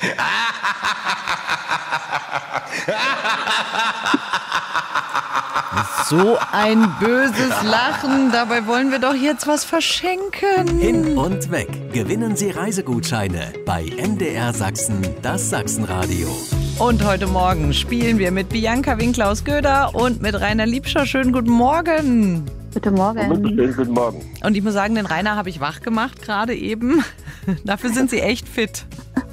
So ein böses Lachen. Dabei wollen wir doch jetzt was verschenken. Hin und weg. Gewinnen Sie Reisegutscheine bei MDR Sachsen, das Sachsenradio. Und heute Morgen spielen wir mit Bianca Winkler aus Göder und mit Rainer Liebscher. Schönen guten Morgen. Guten Morgen. Schönen guten Morgen. Und ich muss sagen, den Rainer habe ich wach gemacht gerade eben. Dafür sind Sie echt fit.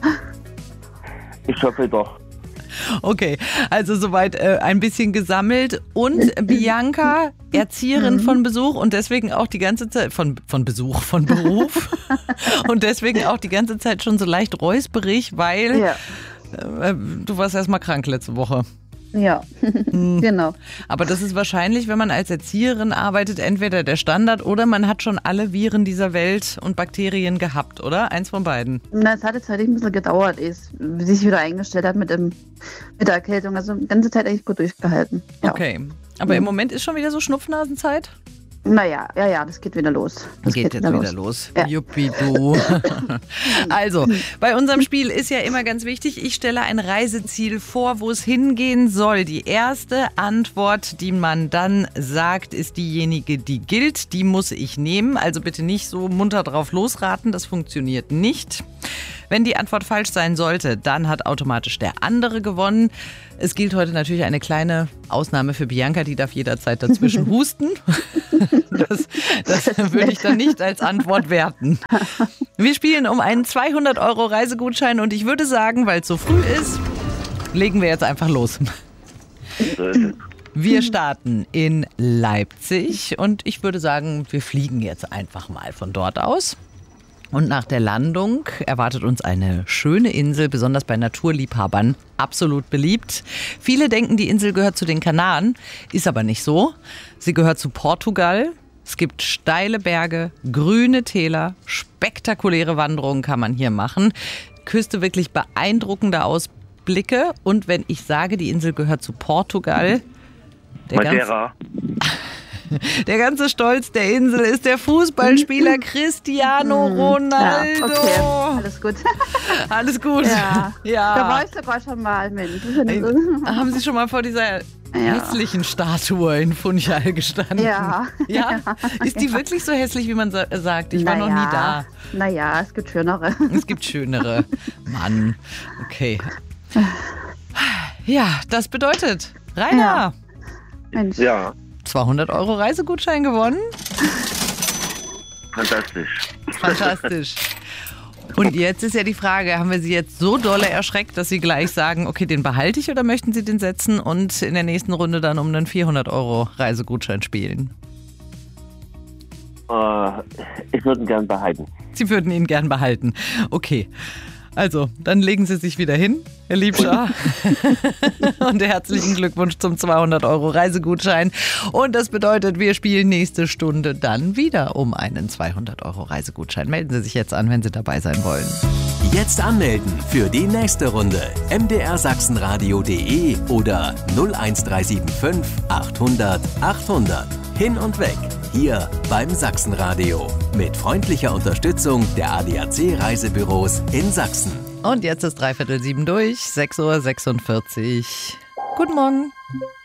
Ich hoffe doch. Okay, also soweit ein bisschen gesammelt. Und Bianca, Erzieherin von Besuch und deswegen auch die ganze Zeit, von Beruf. Und deswegen auch die ganze Zeit schon so leicht räusperig, weil du warst erst mal krank letzte Woche. Ja, genau. Aber das ist wahrscheinlich, wenn man als Erzieherin arbeitet, entweder der Standard oder man hat schon alle Viren dieser Welt und Bakterien gehabt, oder? Eins von beiden. Na, es hat jetzt halt ein bisschen gedauert, bis sich wieder eingestellt hat mit der Erkältung. Also die ganze Zeit eigentlich gut durchgehalten. Ja. Okay. Aber im Moment ist schon wieder so Schnupfnasenzeit? Naja, das geht wieder los. Das geht jetzt wieder los. Ja. Juppie-du. Also, bei unserem Spiel ist ja immer ganz wichtig, ich stelle ein Reiseziel vor, wo es hingehen soll. Die erste Antwort, die man dann sagt, ist diejenige, die gilt. Die muss ich nehmen. Also bitte nicht so munter drauf losraten, das funktioniert nicht. Wenn die Antwort falsch sein sollte, dann hat automatisch der andere gewonnen. Es gilt heute natürlich eine kleine Ausnahme für Bianca, die darf jederzeit dazwischen husten. Das würde ich dann nicht als Antwort werten. Wir spielen um einen 200 € Reisegutschein und ich würde sagen, weil es so früh ist, legen wir jetzt einfach los. Wir starten in Leipzig und ich würde sagen, wir fliegen jetzt einfach mal von dort aus. Und nach der Landung erwartet uns eine schöne Insel, besonders bei Naturliebhabern, absolut beliebt. Viele denken, die Insel gehört zu den Kanaren, ist aber nicht so. Sie gehört zu Portugal. Es gibt steile Berge, grüne Täler, spektakuläre Wanderungen kann man hier machen. Küste wirklich beeindruckende Ausblicke. Und wenn ich sage, die Insel gehört zu Portugal, Madeira. Der ganze Stolz der Insel ist der Fußballspieler Cristiano Ronaldo. Ja, okay, alles gut. Alles gut. Ja. Da war ich sogar schon mal, Mensch. Haben Sie schon mal vor dieser hässlichen Statue in Funchal gestanden? Ja. Ist die wirklich so hässlich, wie man sagt? Ich war noch nie da. Naja, es gibt schönere. Es gibt schönere. Mann, okay. Ja, das bedeutet, Rainer. Ja. Mensch. Ja. 200 € Reisegutschein gewonnen. Fantastisch. Und jetzt ist ja die Frage, haben wir Sie jetzt so dolle erschreckt, dass Sie gleich sagen, okay, den behalte ich oder möchten Sie den setzen und in der nächsten Runde dann um einen 400 € Reisegutschein spielen? Ich würde ihn gern behalten. Sie würden ihn gern behalten. Okay. Also, dann legen Sie sich wieder hin, Herr Liebscher. Und herzlichen Glückwunsch zum 200 € Reisegutschein. Und das bedeutet, wir spielen nächste Stunde dann wieder um einen 200 € Reisegutschein. Melden Sie sich jetzt an, wenn Sie dabei sein wollen. Jetzt anmelden für die nächste Runde. mdrsachsenradio.de oder 01375 800 800. Hin und weg. Hier beim Sachsenradio. Mit freundlicher Unterstützung der ADAC Reisebüros in Sachsen. Und jetzt ist 6:45 durch, 6:46 Uhr. Guten Morgen.